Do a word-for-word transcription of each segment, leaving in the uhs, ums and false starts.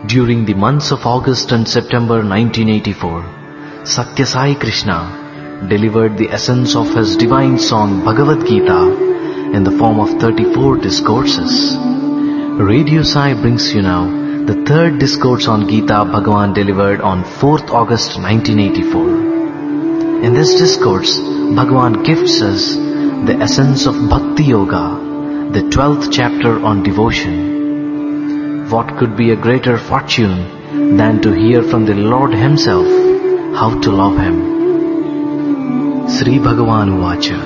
During the months of August and September nineteen eighty-four, Satya Sai Krishna delivered the essence of his divine song Bhagavad Gita in the form of thirty-four discourses. Radio Sai brings you now the third discourse on Gita Bhagavan delivered on fourth August nineteen eighty-four. In this discourse, Bhagavan gifts us the essence of Bhakti Yoga, the twelfth chapter on devotion. What could be a greater fortune than to hear from the Lord Himself how to love Him? Sri Bhagavan Uvacha.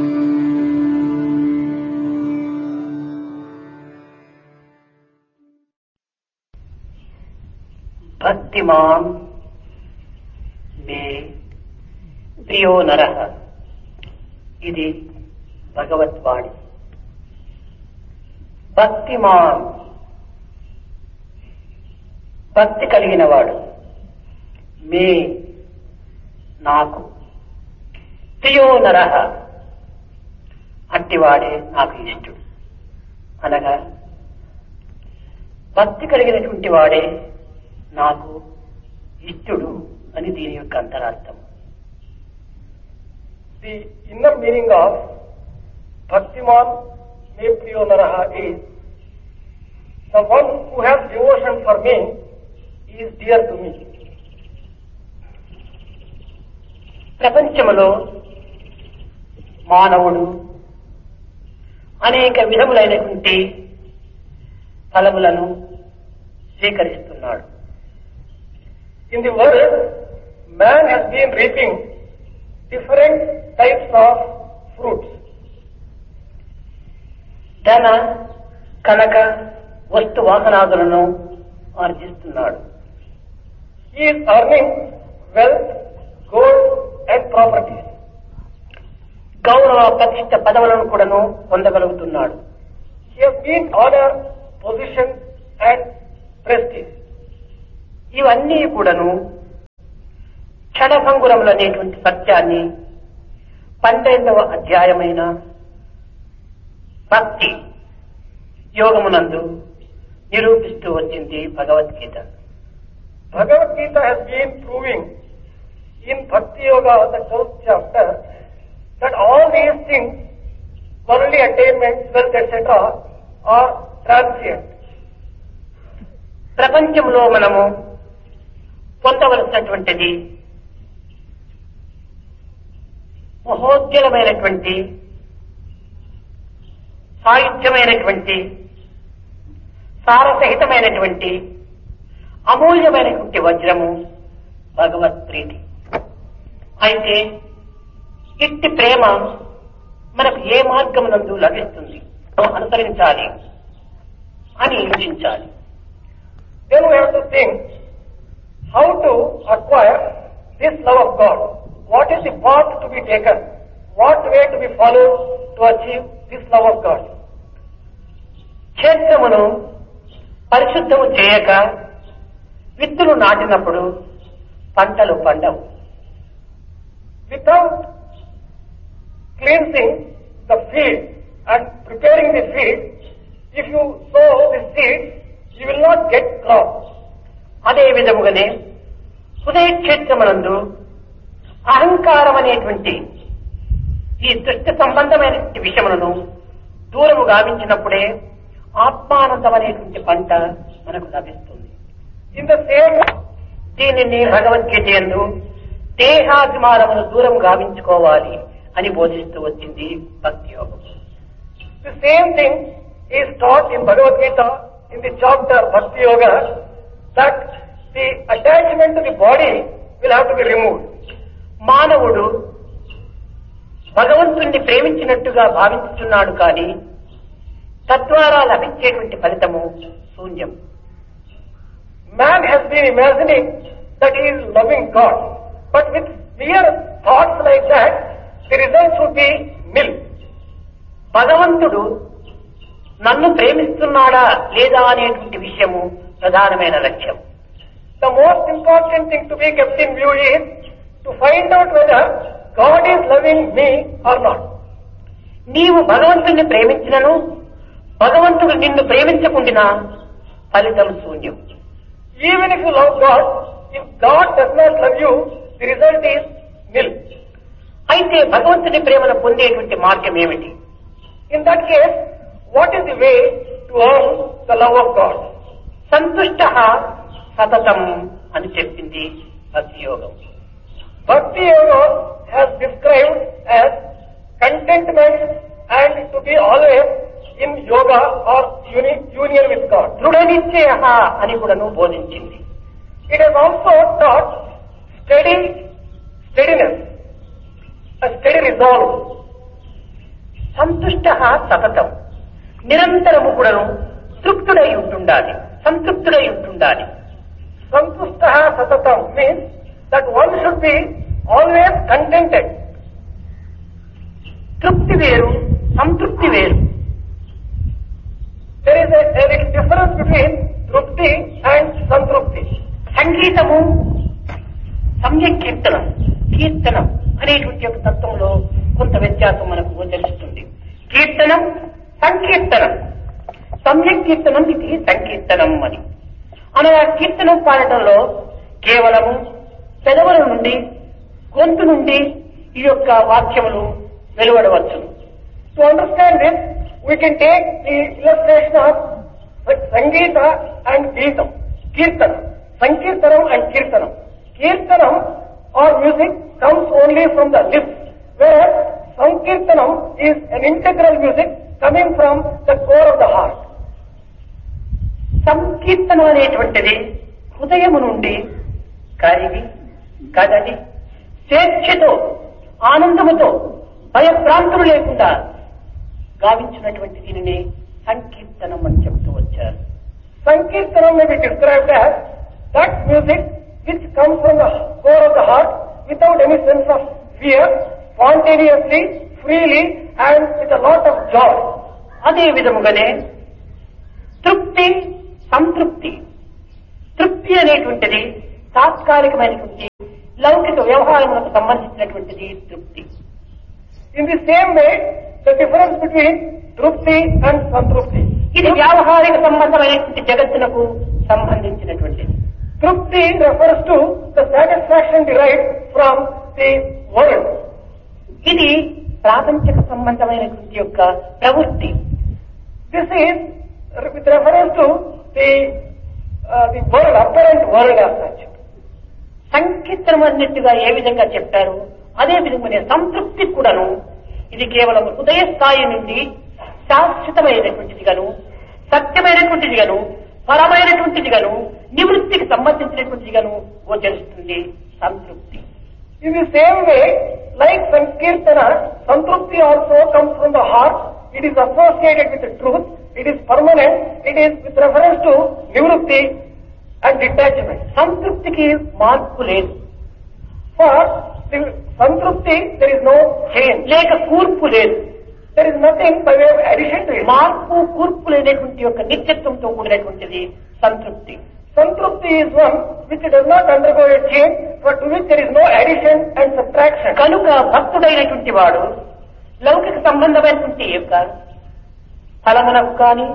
Bhaktiman me priyo naraha. ఇది భగవద్వాణి. భక్తిమాన్ భక్తి కలిగిన వాడు, మే నాకు, ప్రియో నరహ అట్టివాడే నాకు ఇష్టడు. అనగా భక్తి కలిగినటువంటి వాడే నాకు ఇష్టడు అని దీని యొక్క అంతరార్థం. The inner meaning of Bhaktiman me priyo naraha is the one who has devotion for me is dear to me. ప్రపంచంలో మానవుడు అనేక విధములైనటువంటి ఫలములను స్వీకరిస్తున్నాడు. In the world, man has been reaping different types of fruits. ధన కనక వస్తు వాహనాదులను ఆర్జిస్తున్నాడు. He is earning wealth, gold and properties. గౌరవ ప్రతిష్ట పదవులను కూడాను పొందగలుగుతున్నాడు. He has been honor, position and prestige. ఇవన్నీ కూడాను క్షణభంగురములనేటువంటి సత్యాన్ని పన్నెండవ అధ్యాయమైన భక్తి యోగమునందు నిరూపిస్తూ వచ్చింది Bhagavad Gita. Bhagavad Gita has been proving in Bhakti Yoga, the twelfth chapter, that all these things, worldly attainments, wealth, et cetera, are transient. ప్రపంచంలో మనము పొందవలసినటువంటిది మహోజ్వలమైనటువంటి సాయుధ్యమైనటువంటి సారసహితమైనటువంటి అమూల్యమైనటువంటి వజ్రము భగవత్ ప్రీతి. అయితే ఇట్టి ప్రేమ మనకు ఏ మార్గమునందు లభిస్తుంది, అనుసరించాలి అని యోచించాలి. Then we have to think how to acquire this love of God. What is the path to be taken? What way to be followed to achieve this love of God? క్షేత్రమును పరిశుద్ధము చేయక విత్తులు నాటినప్పుడు పంటలు పండవు. Without cleansing the field and preparing the field, if you sow the seed, you will not get crops. అదే విధముగానే హృదయ క్షేత్రమునందు అహంకారం అనేటువంటి ఈ దృష్టి సంబంధమైన విషయములను దూరము గావించినప్పుడే ఆత్మానందం అనేటువంటి పంట మనకు లభిస్తుంది. In the same దీనిని భగవద్గీత యందు దేహాభిమానమును దూరం గావించుకోవాలి అని బోధిస్తూ వచ్చింది భక్తి యోగం. The same thing is taught in Bhagavad Gita in the chapter Bhakti Yoga, that the attachment to the body will have to be removed. మానవుడు భగవంతుణ్ణి ప్రేమించినట్టుగా భావించుతున్నాడు కానీ తద్వారా లభించేటువంటి ఫలితము శూన్యం. Man has been imagining that he is loving God, but with mere thoughts like that, the results would be nil. భగవంతుడు నన్ను ప్రేమిస్తున్నాడా లేదా అనేటువంటి విషయము ప్రధానమైన లక్ష్యం. The most important thing to be kept in view is to find out whether God is loving me or not. నీవు భగవంతుణ్ణి ప్రేమించినను భగవంతుడు నిన్ను ప్రేమించకుండినా ఫలితం శూన్యం. Even if you love God, if God does not love you, the result is nil. అయితే భగవంతుని ప్రేమను పొందేటువంటి మార్గం ఏమిటి? In that case, what is the way to earn the love of God? సంతుష్టః సతతం అని చెప్పింది భక్తి యోగం. Bhakti Yoga has described as contentment and to be always in yoga or uni- union with God. దృఢ నిశ్చయః అని కూడాను బోధించింది. It has also taught steady steadiness, a steady resolve. సంతుష్టః సతతం, నిరంతరము కూడాను తృప్తుడై ఉంటుండాలి, సంతృప్తుడై ఉంటుండాలి. Santustaha satatam means that one should be always contented. తృప్తి వేరు, సంతృప్తి వేరు. There is a, a little difference between trupti and santrupti. సంగీతము సమ్యక్ కీర్తనం, కీర్తనం అనేటువంటి ఒక తత్వంలో కొంత వ్యత్యాసం మనకు గోచరిస్తుంది. కీర్తనం సంకీర్తనం, సమ్యక్ కీర్తనం ఇది సంకీర్తనం అని. అనగా కీర్తనం పాడటంలో కేవలము పెదవుల నుండి, గొంతు నుండి ఈ యొక్క వాక్యములు వెలువడవచ్చు. To understand this, we can take the illustration of Sangeeta and Geetam, Kirtanam, Sankirtanam and Kirtanam. Kirtanam or music comes only from the lips, whereas Sankirtanam is an integral music coming from the core of the heart. సంకీర్తనం అనేటువంటిది హృదయము నుండి కరిగి కదలి స్వేచ్ఛతో ఆనందముతో భయభ్రాంతులు లేకుండా గావించినటువంటి దీనిని సంకీర్తనం అని చెప్తూ వచ్చారు. Sankirtanam may be described as that music which comes from the core of the heart without any sense of fear, spontaneously, freely and with a lot of joy. అదే విధముగానే తృప్తి సంతృప్తి. తృప్తి అనేటువంటిది తాత్కాలికమైనటువంటి లౌకిక వ్యవహారములకు సంబంధించినటువంటిది తృప్తి. In the same way, the difference between trupti and santrupti. ఇది వ్యావహారిక సంబంధమైనటువంటి జగత్తునకు సంబంధించినటువంటిది. Trupti refers to the satisfaction derived from the world. ఇది ప్రాపంచిక సంబంధమైనటువంటి యొక్క ప్రవృత్తి. This is with reference to the uh, the world, apparent world as such. సంకీర్తనం అన్నట్టుగా ఏ విధంగా చెప్పారు అదే విధంగానే సంతృప్తి కూడాను ఇది కేవలం హృదయ స్థాయి నుండి శాశ్వతమైనటువంటిది గాను, సత్యమైనటువంటిది గాను, పరమైనటువంటిది గాను, నివృత్తికి సంబంధించినటువంటిది గాను గోచరిస్తుంది సంతృప్తి. In the same way, like Sankirtana, Santrupti also comes from the heart. It is associated with the truth. It is permanent. It is with reference to nivrutti and detachment. సంతృప్తికి మార్పు లేదు. For the Santrupti, there is no change. లేక కూర్పు లేదు. There is nothing by way of addition to it. మార్పు కూర్పు లేనటువంటి యొక్క నిత్యత్వంతో కూడినటువంటిది సంతృప్తి. Santrupti is one which does not undergo a change, but to which there is no addition and subtraction. కనుక భక్తుడైనటువంటి వాడు లౌకిక సంబంధమైనటువంటి యొక్క ఫలములకు కానీ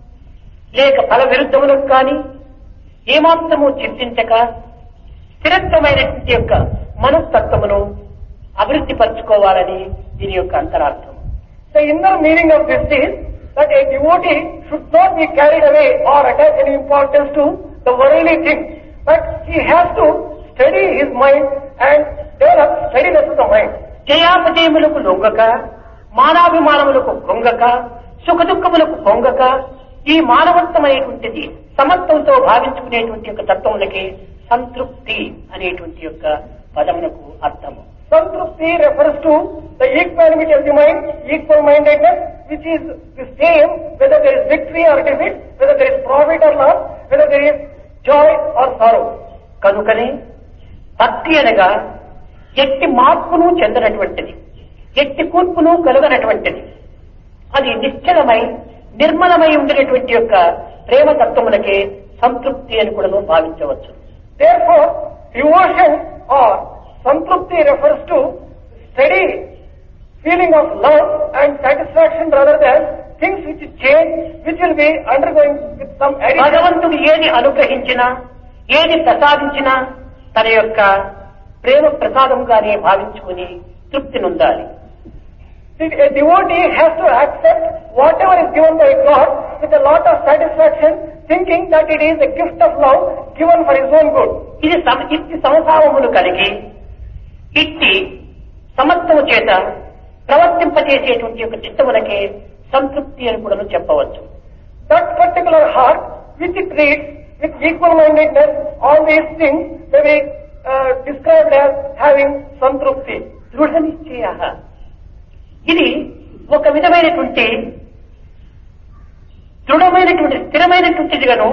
లేక ఫల విరుద్ధములకు కానీ ఏమాత్రము చింతించక స్థిరత్వమైనటువంటి యొక్క మనస్తత్వమును అభివృద్ధి పరచుకోవాలని దీని యొక్క అంతరార్థం. The inner meaning of this is that a devotee should not be carried away or attach any importance to the worldly things, but he has to steady his mind and develop steadiness of the mind. జయాపజయములకు లొంగక, మానాభిమానములకు పొంగక, సుఖ దుఃఖములకు పొంగక, ఈ మానవత్వమైనటువంటిది సమత్వంతో భావించుకునేటువంటి యొక్క తత్వములకి సంతృప్తి అనేటువంటి యొక్క పదమునకు అర్థము. Santrupti refers to the equanimity of the mind, equal mindedness, which is the same whether there is victory or defeat, whether there is profit or loss, whether there is joy or sorrow. కనుకనే భక్తి అనగా ఎట్టి మార్పును చెందనటువంటిది, ఎట్టి కూర్పును కలుగనటువంటిది, అది నిశ్చలమై నిర్మలమై ఉండినటువంటి యొక్క ప్రేమ తత్వములకే సంతృప్తి అని కూడా భావించవచ్చు. Therefore, devotion or Santrupti refers to steady feeling of love and satisfaction rather than things which change, which will be undergoing with some addition. భగవంతుడు ఏది అనుగ్రహించినా ఏది ప్రసాదించినా తన యొక్క ప్రేమ ప్రసాదంగానే భావించుకుని తృప్తి నొందాలి. A devotee has to accept whatever is given by God with a lot of satisfaction, thinking that it is a gift of love given for his own good. ఇది ఇట్టి సమభావములు కలిగి ఇట్టి సమత్వము చేత ప్రవర్తింపజేసేటువంటి యొక్క చిత్తములకే సంతృప్తి అని కూడా చెప్పవచ్చు. That particular heart which it reads with equal mindedness, all these things may be uh, described as having santrupti. దృఢ నిశ్చయ, ఇది ఒక విధమైనటువంటి దృఢమైనటువంటి స్థిరమైనటువంటిదిగాను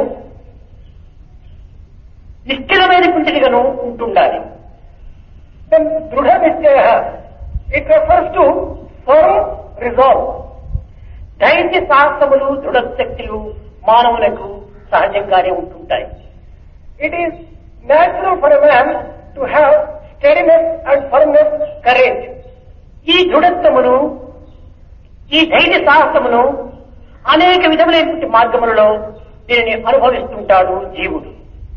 నిశ్చలమైనటువంటిదిగాను ఉంటుండాలి. Then drudha nischaya, it refers to firm resolve. ధైర్య సాహసములు దృఢ శక్తులు మానవులకు సహజంగానే ఉంటుంటాయి. It is natural for a man to have steadiness and firmness, courage. ఈ దృఢత్వమును ఈ ధైర్య సాహసమును అనేక విధములైనటువంటి మార్గములలో దీనిని అనుభవిస్తుంటాడు జీవుడు.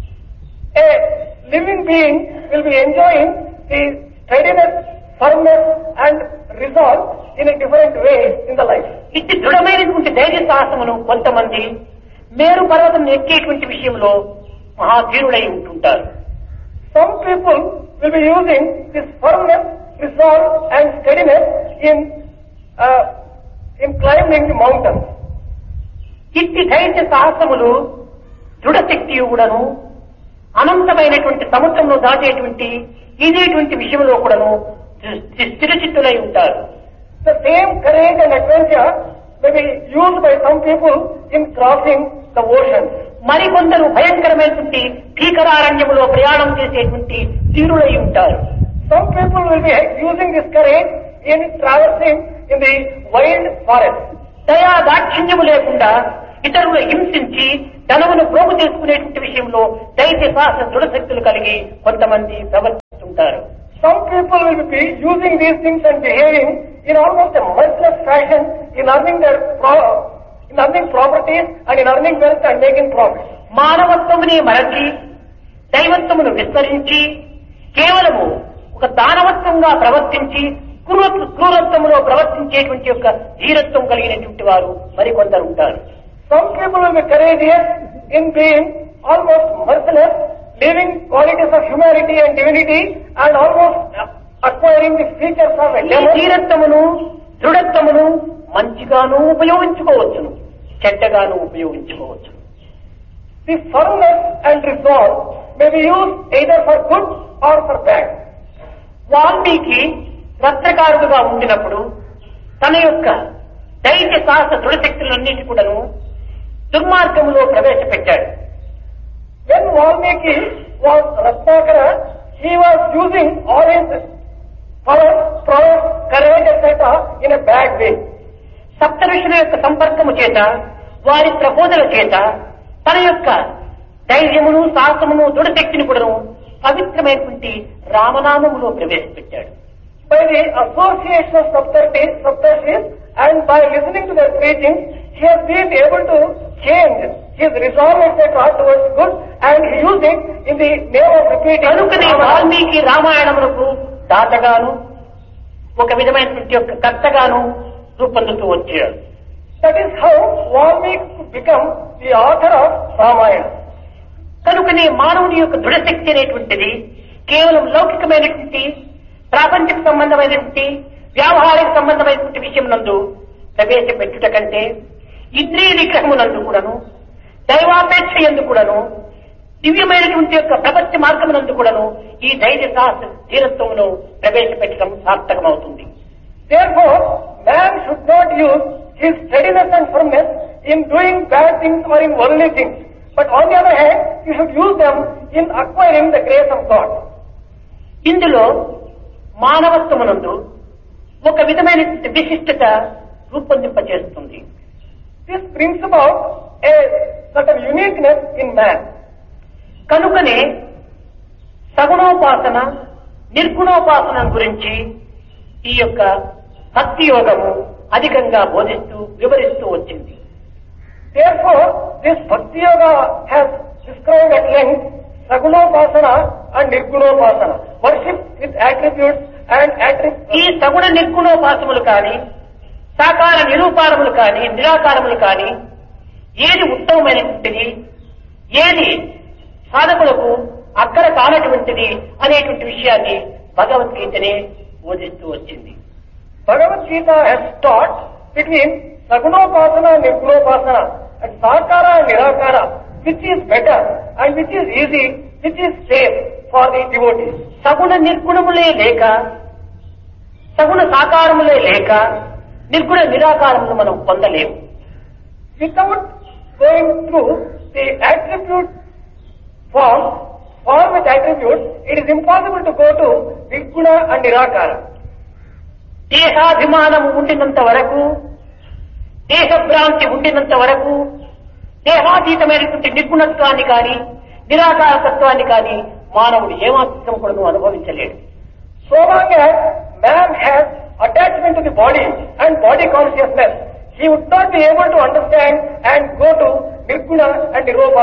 A living being will be enjoying the steadiness, firmness and resolve in a different way in the life. ఇట్టి దృఢమైనటువంటి ధైర్య సాహసమును కొంతమంది మేరు పర్వతం ఎక్కేటువంటి విషయంలో మహాధీరుడై ఉంటుంటారు. Some people will be using this firmness, resolve and steadiness in uh, in climbing the mountains. ఇట్టి ధైర్య సాహసములు దృఢశక్తి కూడాను అనంతమైనటువంటి సముద్రంలో దాటేటువంటి ఇదేటువంటి విషయంలో కూడాను స్థిరచిత్తులై ఉంటారు. The same courage and adventure may be used by some people in crossing the ocean. మరికొందరు భయంకరమైనటువంటి భీకరారణ్యములో ప్రయాణం చేసేటువంటి తీరులై ఉంటారు. Some people will be using this courage in traversing in the wild forest. దయా దాక్షిణ్యము లేకుండా ఇతరులు హింసించి ధనమును ప్రోగు చేసుకునేటువంటి విషయంలో ధైర్య సాహస దృఢశక్తులు కలిగి కొంతమంది ప్రవర్తిస్తుంటారు. Some people will be using these things and behaving in almost a merciless fashion in earning their pro- in earning properties and in earning wealth and making profits. మానవత్వముని మరచి దైవత్వమును విస్మరించి కేవలము ఒక దానవత్వంగా ప్రవర్తించి క్రూరత్వములో ప్రవర్తించేటువంటి యొక్క ధీరత్వం కలిగినటువంటి వారు మరికొందరు ఉంటారు. Some people will be courageous in being almost merciless, living qualities of humanity and divinity and almost acquiring the features of a ఈ demon. ధీరత్వమును దృఢత్వమును మంచిగాను ఉపయోగించుకోవచ్చును, చెడ్డగాను ఉపయోగించుకోవచ్చు. The firmness and resolve may be used either for good or for bad. Valmiki రత్నకారుడుగా ఉండినప్పుడు తన యొక్క ధైర్య సాహస దృఢశక్తులన్నిటి కూడాను దుర్మార్గంలో ప్రవేశపెట్టాడు. When Valmiki was Ratnakara, he was using all his power, prowess, courage, et cetera in a bad way. సప్త ఋషుల యొక్క సంపర్కము చేత వారి ప్రబోధన చేత తన యొక్క ధైర్యమును సాహసమును దృఢశక్తిని కూడాను పవిత్రమైనటువంటి రామనామములో ప్రవేశపెట్టాడు. By the association of Saptarshis, Saptarshis and by listening to their preaching, he has been able to change his resolve et cetera towards good and he used it in the name of repeating. కనుకనే వాల్మీకి రామాయణమునకు దాతగాను ఒక విధమైనటువంటి యొక్క కర్తగాను రూపొందుతూ వచ్చాడు. That is how Valmiki could become the author of Ramayana. కనుకనే మానవుని యొక్క దృఢశక్తి అనేటువంటిది కేవలం లౌకికమైనటువంటి ప్రాపంచిక సంబంధమైనటువంటి వ్యావహారిక సంబంధమైనటువంటి విషయం నందు ప్రవేశపెట్టుట కంటే ఇంద్రియ నిగ్రహమునందు కూడాను దైవాపేక్ష యందు కూడాను దివ్యమైనటువంటి యొక్క ప్రపంచ మార్గమునందు కూడాను ఈ ధైర్య సాహస ధీరత్వమును ప్రవేశపెట్టడం సార్థకమవుతుంది. Therefore, man should not use his steadiness and firmness in doing bad things or in worldly things. But on the other hand, he should use them in acquiring the grace of God. ఇందులో మానవత్వమునందు ఒక విధమైన విశిష్టత రూపొందింపజేస్తుంది. This brings about a certain uniqueness in man. కనుకనే సగుణోపాసన నిర్గుణోపాసన గురించి ఈ యొక్క భక్తి యోగము అధికంగా బోధిస్తూ వివరిస్తూ వచ్చింది. Therefore, this Bhakti Yoga has described at length Sagunopasana and Nirgunopasana. Worship with attributes and attributes. ఈ సగుణ నిర్గుణోపాసములు కానీ సాకార నిరూపారములు కానీ నిరాకారములు కానీ ఏది ఉత్తమమైనటువంటిది, ఏది సాధకులకు అక్కడ కానటువంటిది అనేటువంటి విషయాన్ని భగవద్గీతనే బోధిస్తూ వచ్చింది. Bhagavad Gita has taught between Sagunopasana and Nirgunopasana and Sakara and Nirakara, which is better and which is easy, which is safe for the devotees. సగుణ నిర్గుణములే లేక సగుణ సాకారములే లేక నిర్గుణ నిరాకారములు మనం పొందలేము. Without going through the attribute form, form with attributes, it is impossible to go to Nirguna and Nirakara. దేహాభిమానము ఉండినంత వరకు, దేహభ్రాంతి ఉండినంత వరకు దేహాతీతమైనటువంటి నిర్గుణత్వాన్ని కానీ నిరాకారతత్వాన్ని కానీ మానవుడు ఏమాత్రం కూడా అనుభవించలేడు. So long as man has attachment to the body and body consciousness, he would not be able to understand and go to Nirguna and Niropa.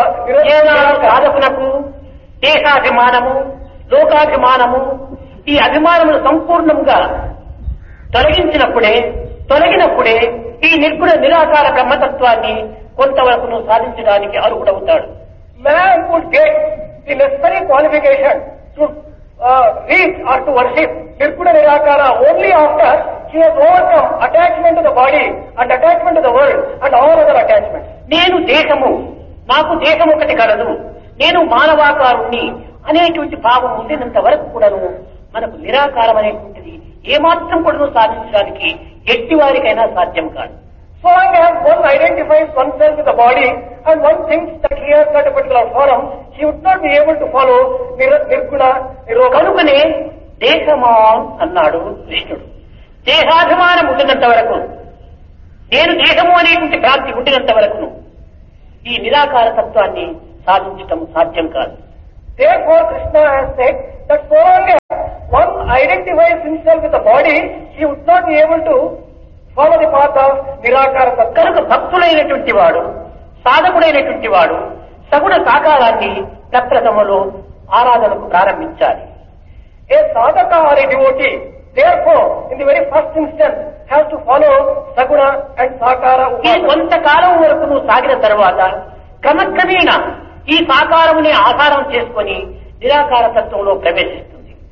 సాధకునకు దేహాభిమానము, లోకాభిమానము, ఈ అభిమానములు సంపూర్ణంగా తొలగించినప్పుడే తొలగినప్పుడే ఈ నిర్గుణ నిరాకార బ్రహ్మతత్వాన్ని కొంతవరకు సాధించడానికి అర్హుడవుతాడు. Man would get the necessary qualification to uh, reach or to worship Nirguna Nirakara only after he has overcome attachment to the body and attachment to the world and all other attachments. నేను దేహము, నాకు దేహం ఒకటి కలదు, నేను మానవాకారుణ్ణి అనేటువంటి భావం ఉండినంత వరకు కూడాను మనకు నిరాకారం అనేటువంటిది ఏమాత్రం కూడా సాధించడానికి ఎట్టి వారికైనా సాధ్యం కాదు. So long as one identifies oneself with the body and one thinks that he has got a particular form, he would not be able to follow nir- Nirguna, Niropa. కనుకనే దేహమా అన్నాడు కృష్ణుడు. దేహాభిమానం ఉండినంత వరకు, నేను దేహము అనేటువంటి భ్రాంతి ఉండినంత వరకు ఈ నిరాకార తత్వాన్ని సాధించటం సాధ్యం కాదు. Therefore Krishna has said that so long as one identifies himself with the body, he would not be able to follow the path of Nirakara Tattva. కనుక భక్తులైనటువంటి వాడు, సాధకుడైనటువంటి వాడు సగుణ సాకారాన్ని ప్రప్రథమలో ఆరాధనకు ప్రారంభించాలి. A sadhaka or a devotee, therefore, in the very first instance, has to follow Saguna and Sakara ఇది Upasana. కొంతకాలం వరకు నువ్వు సాగిన తర్వాత క్రమక్రమేణ ఈ సాకారమునే ఆధారం చేసుకొని నిరాకార తత్వంలో ప్రవేశిస్తుంది.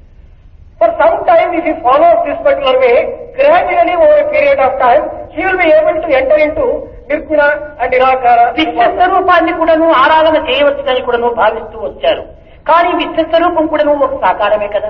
For some time, if he follows this particular way, gradually over a period of time, he will be able to enter into Nirguna and Nirakara. విశ్వస్వరూపాన్ని కూడాను ఆరాధన చేయవచ్చునని కూడాను భావిస్తూ వచ్చారు. కానీ విశ్వస్వరూపం కూడాను ఒక సాకారమే కదా.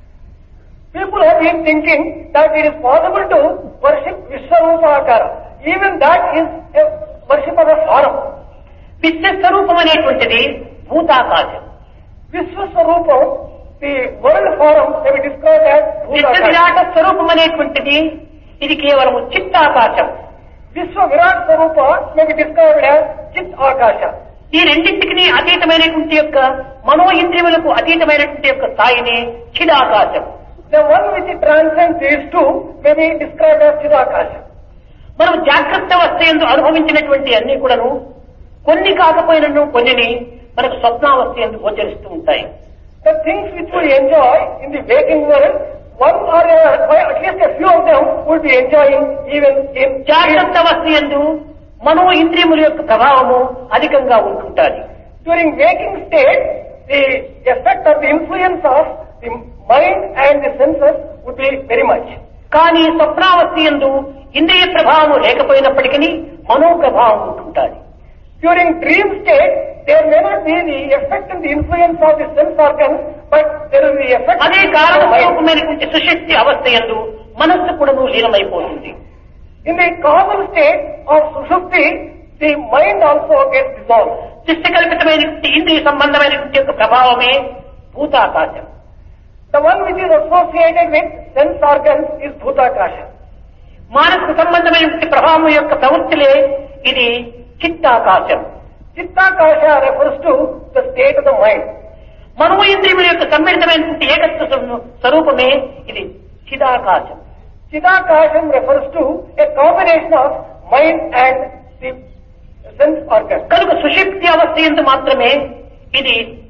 People have been thinking that it is possible to worship Vishwarupa Akara. Even that is a worship of a form. విశ్వస్వరూపం అనేటువంటిది భూతాకాశం. Vishwaswarupa, the world form may be described as విశ్వ Bhutakasha. విరాట స్వరూపం అనేటువంటిది ఇది కేవలం చిత్తాకాశం. Vishwa Virat Swarupa may be described as Chit Akasha. ఈ రెండింటికి అతీతమైనటువంటి యొక్క మనో ఇంద్రియములకు అతీతమైనటువంటి యొక్క స్థాయిని చిదాకాశం. The one which transcends these two may be described as Chidakasha. మనం జాగ్రత్త అవస్థయందు అనుభవించినటువంటి అన్ని కూడాను కొన్ని కాకపోయినను కొన్నిని మనకు స్వప్నావస్థ ఎందు గోచరిస్తూ ఉంటాయి. The things which we enjoy in the waking world, one or uh, at least a few of them would be enjoying even in జాగ్రత్త అవస్థ ఎందు మనో ఇంద్రియముల యొక్క ప్రభావము అధికంగా ఉంటుంటాది. during waking state, the effect of the influence of the mind and the senses would be very much. కానీ స్వప్నావస్థ యందు ఇంద్రియ ప్రభావము లేకపోయినప్పటికీ మనో ప్రభావం ఉంటుంటాది. During dream state, there may not be the effect and the influence of the sense organs, but there is the effect అదే of the mind. కారణస్వరూపమైనటువంటి సుశక్తి అవస్థ యందు మనస్సు కూడాను లీనమైపోతుంది. In the causal state of Sushupti, the mind also gets dissolved. సృష్టికల్పితమైనటువంటి ఇంద్రియ సంబంధమైనటువంటి యొక్క ప్రభావమే భూతాకాశం. The one which is associated with sense organs is Bhutakasha. మానసిక సంబంధమైనటువంటి ప్రభావం యొక్క ప్రవృత్తిలే ఇది చిత్తాకాశం. Chittakasha refers to the state of the mind. మనో ఇంద్రియముల యొక్క సమ్మిళితమైనటువంటి ఏకత్వ స్వరూపమే ఇది చిదాకాశం. Chidakasham refers to a combination of mind and the sense organs. కనుక సుషుప్తి అవస్థ యందు మాత్రమే ఇది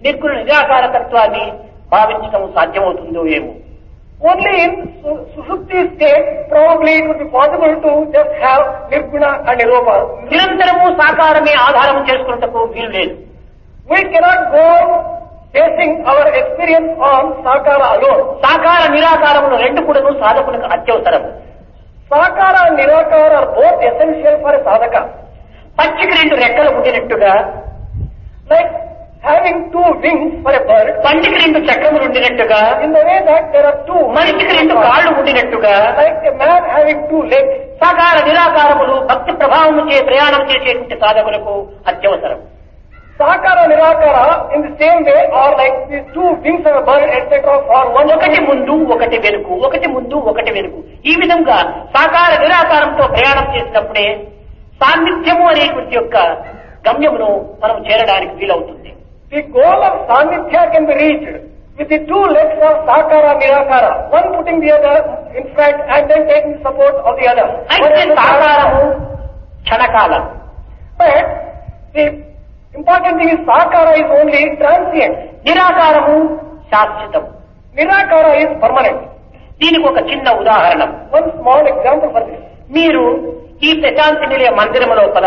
నిర్గుణ నిరాకార తత్వాన్ని భావించడం సాధ్యమవుతుందో ఏమో. Only in su- Sushupti state, probably it would be possible to just have Nirguna and Nirupa. నిరంతరము సాకారమే ఆధారం చేసుకున్నటకు వీలు లేదు. We cannot go basing our experience on Sakara alone. సాకార నిరాకారములు రెండు కూడాను సాధకులకు అత్యవసరం. Sakara and Nirakara are both essential for a sadhaka. పక్షికి రెండు రెక్కలు ఉండినట్టుగా, Like having two wings for a bird, పండికి రెండు చక్రములు ఉండినట్టుగా, in the way that there are two మనిషికి రెండు కాళ్ళు ఉండినట్టుగా, like a man having two legs. సాకార నిరాకారములు భక్తి ప్రభావము చే ప్రయాణం చేసేటువంటి సాధకులకు అత్యవసరం. Sakara Nirakara in the same way are like these two wings of a bird, et cetera for one. ఒకటి ముందు ఒకటి వెనుకు, ఒకటి ముందు ఒకటి వెనుకు, ఈ విధంగా సాకార నిరాకారంతో ప్రయాణం చేసినప్పుడే సాన్నిధ్యము అనేటువంటి యొక్క గమ్యమును మనం చేరడానికి వీలవుతుంది. The goal of Sannidhya can be reached with the two legs of Sakara Nirakara, one putting the other in front and then taking support of the other. అయితే సాకారము క్షణకాలం, But the important thing is Sakara is only transient. నిరాకారము శాశ్వతం. Nirakara is permanent. దీనికి ఒక చిన్న ఉదాహరణ. One small example for this. మీరు ఈ ప్రశాంతి నిలయ మందిరం లోపల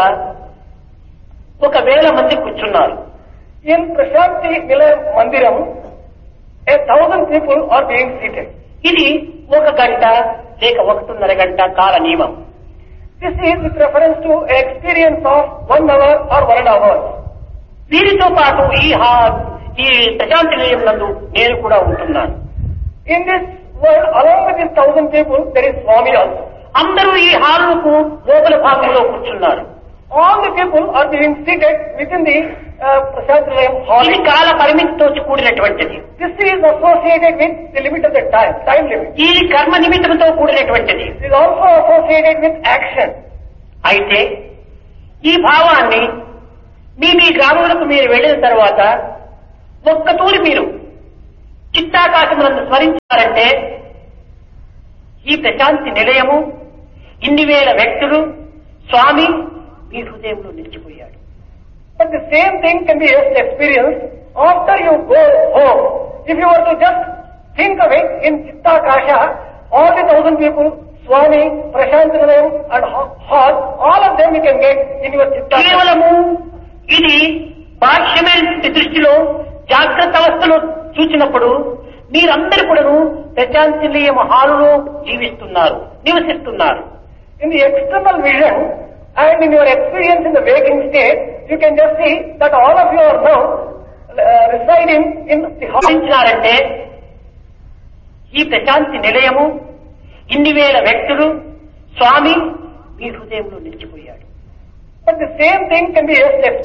ఒక వేల మంది కూర్చున్నారు. In Prashanti Nilayam Mandiram, a thousand people are being seated. ఇది ఒక గంట లేక ఒకటిన్నర గంట కాల నియమం. This is with reference to an experience of one hour or one and a half hours. వీరితో పాటు ఈ హా ఈ ప్రశాంతి నిలయం నందు నేను కూడా ఉంటున్నాను. In this world, along with these thousand people, there is Swami also. అందరూ ఈ హాలుకు లోపల భాగంలో కూర్చున్నారు. All the people are being seated within the uh, Prashanti Nilayam hall. ఇది కాల పరిమితితో కూడినటువంటిది. This is associated with the limit of the time, time limit. ఇది కర్మ నిమిత్తముతో కూడినటువంటిది. It is also associated with action. అయితే ఈ భావాన్ని మీ మీ గ్రామములకు మీరు వెళ్ళిన తర్వాత ఒక్కతూరి మీరు చిత్తాకాశములను స్మరించారంటే ఈ ప్రశాంతి నిలయము, ఇన్ని వేల వ్యక్తులు, స్వామి మీ హృదయంలో నిలిచిపోయాడు. But the same thing can be just experienced after you go home. If you were to just think of it in Chittakasha, all the thousand people, Swami, Prashanti Nilayam and hall, all of them you can get in your Chittakasha. కేవలము ఇది బాహ్యమైన దృష్టిలో జాగ్రత్త అవస్థలో చూసినప్పుడు మీరందరూ కూడాను ప్రశాంతి నిలయం హాలులో జీవిస్తున్నారు, నివసిస్తున్నారు. In the external vision and in your experience in the waking state, you can just see that all of you are now uh, residing in the hall. భావించారంటే ఈ ప్రశాంతి నిలయము, ఇన్ని వేల వ్యక్తులు, స్వామి మీ హృదయంలో నిలిచిపోయాడు. But the same thing can be just